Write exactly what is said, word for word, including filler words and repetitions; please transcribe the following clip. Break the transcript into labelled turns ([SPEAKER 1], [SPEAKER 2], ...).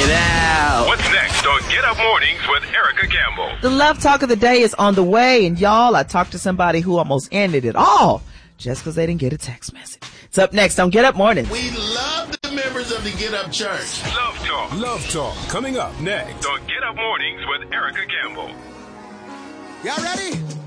[SPEAKER 1] it out.
[SPEAKER 2] What's next on Get Up Mornings with Erica Campbell?
[SPEAKER 1] The Love Talk of the Day is on the way, and y'all, I talked to somebody who almost ended it all just because they didn't get a text message. It's up next on Get Up Mornings.
[SPEAKER 3] We love the members of the Get Up Church.
[SPEAKER 2] Love Talk.
[SPEAKER 4] Love Talk, coming up next.
[SPEAKER 2] On Get Up Mornings with Erica Campbell.
[SPEAKER 3] Y'all ready?